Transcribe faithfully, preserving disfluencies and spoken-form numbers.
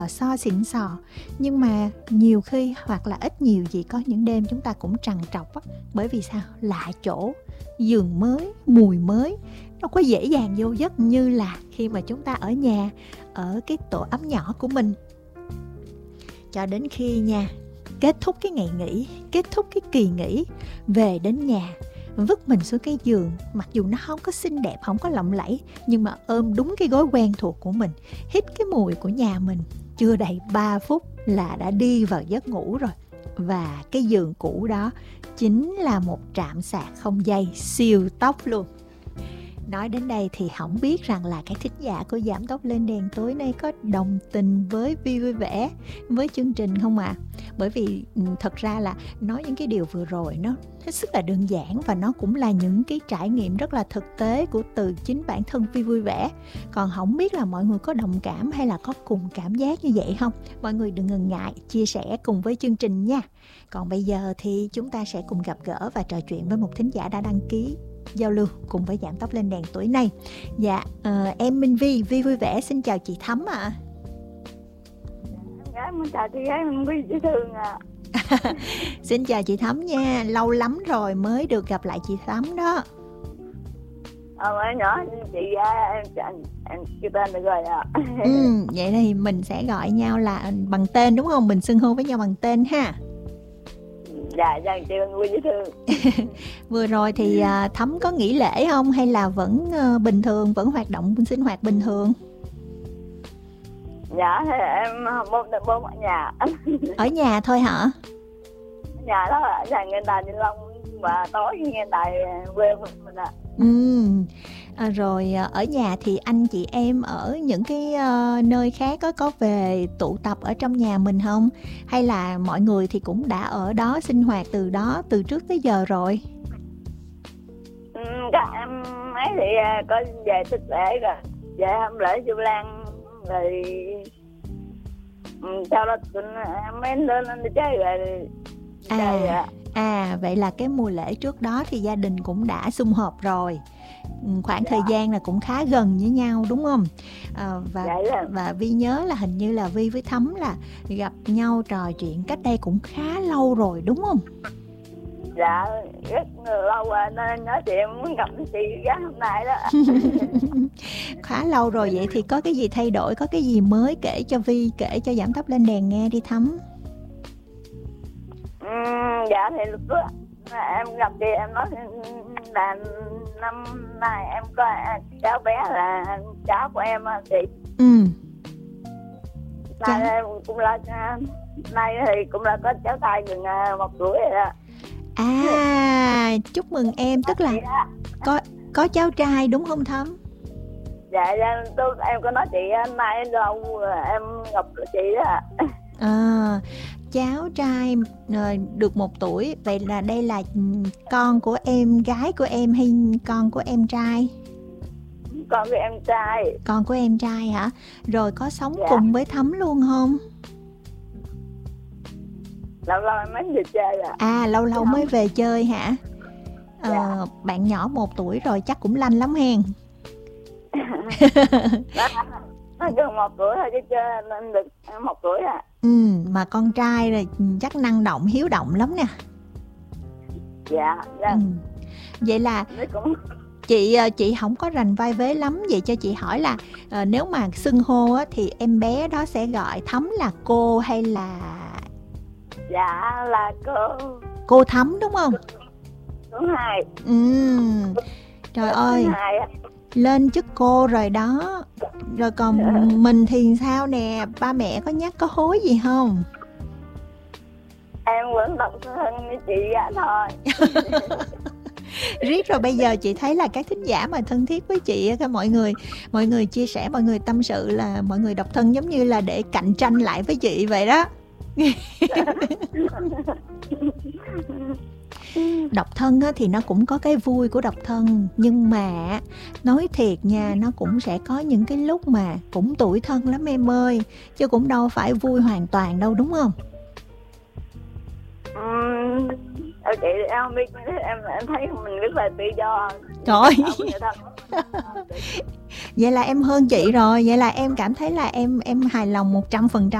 so xịn sò, nhưng mà nhiều khi hoặc là ít nhiều gì có những đêm chúng ta cũng trằn trọc á. Bởi vì sao? Lạ chỗ, giường mới, mùi mới, nó có dễ dàng vô giấc như là khi mà chúng ta ở nhà, ở cái tổ ấm nhỏ của mình. Cho đến khi nha, kết thúc cái ngày nghỉ, kết thúc cái kỳ nghỉ, về đến nhà, vứt mình xuống cái giường, mặc dù nó không có xinh đẹp, không có lộng lẫy, nhưng mà ôm đúng cái gối quen thuộc của mình, hít cái mùi của nhà mình. Chưa đầy ba phút là đã đi vào giấc ngủ rồi. Và cái giường cũ đó chính là một trạm sạc không dây siêu tốc luôn. Nói đến đây thì không biết rằng là các thính giả của Giảm Tốc Lên Đèn tối nay có đồng tình với Vi vui vẻ, với chương trình không ạ? À? Bởi vì thật ra là nói những cái điều vừa rồi nó hết sức là đơn giản, và nó cũng là những cái trải nghiệm rất là thực tế của từ chính bản thân Vi vui vẻ. Còn không biết là mọi người có đồng cảm hay là có cùng cảm giác như vậy không? Mọi người đừng ngần ngại chia sẻ cùng với chương trình nha. Còn bây giờ thì chúng ta sẽ cùng gặp gỡ và trò chuyện với một thính giả đã đăng ký giao lưu cùng với Giảm Tốc Lên Đèn tối nay. Dạ, uh, em Minh Vi, Vi vui vẻ xin chào chị Thắm ạ. À. Em gái muốn chào chị gái Minh Vi dễ thương ạ. À. Xin chào chị Thắm nha, lâu lắm rồi mới được gặp lại chị Thắm đó. Ờ, mới nhỏ chị em em, em kêu tên được rồi ạ. À. Ừ, vậy thì mình sẽ gọi nhau là bằng tên đúng không? Mình xưng hô với nhau bằng tên ha. Dạ, dạ, chị Minh Vi dễ thương. Vừa rồi thì uh, Thắm có nghỉ lễ không hay là vẫn uh, bình thường, vẫn hoạt động sinh hoạt bình thường? Dạ, thì em bố bố ở nhà. Ở nhà thôi hả? Ở nhà đó là nhà nghe đài Vĩnh Long và tối nghe đài quê của mình ạ. À. Ừ. À, rồi ở nhà thì anh chị em ở những cái uh, nơi khác có có về tụ tập ở trong nhà mình không? Hay là mọi người thì cũng đã ở đó sinh hoạt từ đó từ trước tới giờ rồi? Ừ, các em ấy thì có về thực lễ rồi, về hôm lễ Vu Lan rồi ừ, sau đó em mới lên đi chơi rồi. À, chơi rồi. À, vậy là cái mùa lễ trước đó thì gia đình cũng đã sum họp rồi. Khoảng dạ. thời gian là cũng khá gần với nhau đúng không? À, và dạ. và Vi nhớ là hình như là Vi với Thắm là gặp nhau trò chuyện cách đây cũng khá lâu rồi đúng không? Dạ, rất lâu rồi nên nhớ chị em muốn gặp chị gái hôm nay đó. Khá lâu rồi, vậy thì có cái gì thay đổi, có cái gì mới kể cho Vi, kể cho Giảm Tốc Lên Đèn nghe đi Thắm. Ừ, dạ thì lúc đó em gặp chị em nói là năm nay em có cháu bé là cháu của em chị. Ừ. Nay em cũng là nay thì cũng là có cháu trai gần một tuổi rồi đó. À, chúc mừng em, tức là có có cháu trai đúng không Thắm? Dạ, dạ tôi em có nói chị nay đâu em gặp chị đó. À, cháu trai được một tuổi, vậy là đây là con của em gái của em hay con của em trai? Con của em trai. Con của em trai hả? Rồi có sống dạ. cùng với Thắm luôn không? Lâu lâu mới về chơi à. À, lâu lâu mới về chơi hả? Ờ, dạ. Bạn nhỏ một tuổi rồi chắc cũng lanh lắm hen. Nó gần một tuổi thôi chứ chơi nên được một tuổi à. Ừ, mà con trai rồi chắc năng động, hiếu động lắm nè. Dạ, dạ. Ừ. Vậy là cũng... chị chị không có rành vai vế lắm, vậy cho chị hỏi là uh, nếu mà xưng hô á, thì em bé đó sẽ gọi Thắm là cô hay là... Dạ là cô. Cô Thắm đúng không? Đúng hai. Ừ. Trời ơi, lên chức cô rồi đó. Rồi còn mình thì sao nè, ba mẹ có nhắc có hối gì không? Em vẫn độc thân với chị vậy thôi. Riết rồi bây giờ chị thấy là các thính giả mà thân thiết với chị, mọi người mọi người chia sẻ, mọi người tâm sự là mọi người độc thân giống như là để cạnh tranh lại với chị vậy đó. Độc thân á, thì nó cũng có cái vui của độc thân, nhưng mà nói thiệt nha, nó cũng sẽ có những cái lúc mà cũng tủi thân lắm em ơi, chứ cũng đâu phải vui hoàn toàn đâu đúng không? Uhm, chị em không biết, em em thấy mình rất là tự do. Trời. Vậy là em hơn chị rồi, vậy là em cảm thấy là em em hài lòng một trăm phần trăm